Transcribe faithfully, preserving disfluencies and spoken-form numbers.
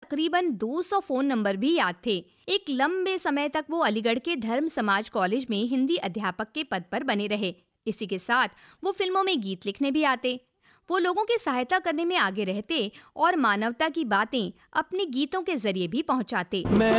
तकरीबन दो सौ फोन नंबर भी याद थे। एक लंबे समय तक वो अलीगढ़ के धर्म समाज कॉलेज में हिंदी अध्यापक के पद पर बने रहे। इसी के साथ वो फिल्मों में गीत लिखने भी आते। वो लोगों की सहायता करने में आगे रहते और मानवता की बातें अपने गीतों के जरिए भी पहुंचाते।